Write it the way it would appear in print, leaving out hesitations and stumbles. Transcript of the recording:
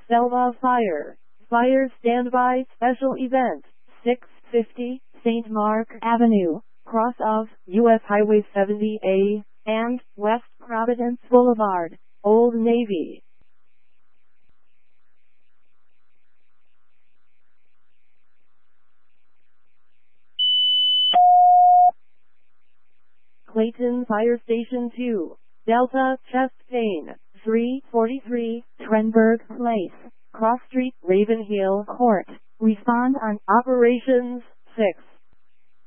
Selma Fire. Fire Standby Special Event. 650 St. Mark Avenue, cross of U.S. Highway 70A, and West Providence Boulevard, Old Navy. Clayton Fire Station 2, Delta Chest Pain, 343 Trenberg Place, Cross Street, Ravenhill Court. Respond on Operations 6.